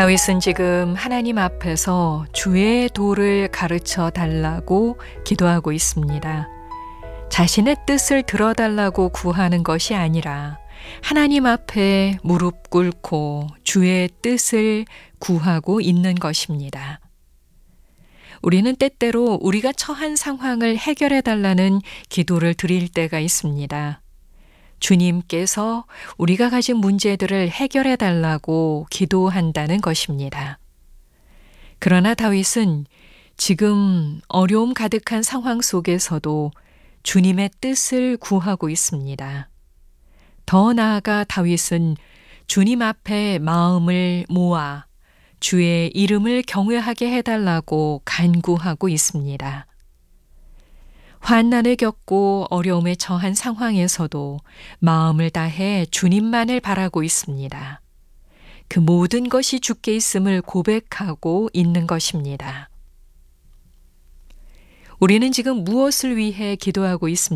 다윗은 지금 하나님 앞에서 주의 도를 가르쳐 달라고 기도하고 있습니다. 자신의 뜻을 들어달라고 구하는 것이 아니라 하나님 앞에 무릎 꿇고 주의 뜻을 구하고 있는 것입니다. 우리는 때때로 우리가 처한 상황을 해결해 달라는 기도를 드릴 때가 있습니다. 주님께서 우리가 가진 문제들을 해결해 달라고 기도한다는 것입니다. 그러나 다윗은 지금 어려움 가득한 상황 속에서도 주님의 뜻을 구하고 있습니다. 더 나아가 다윗은 주님 앞에 마음을 모아 주의 이름을 경외하게 해달라고 간구하고 있습니다. 환난을 겪고 어려움에 처한 상황에서도 마음을 다해 주님만을 바라고 있습니다. 그 모든 것이 주께 있음을 고백하고 있는 것입니다. 우리는 지금 무엇을 위해 기도하고 있습니까?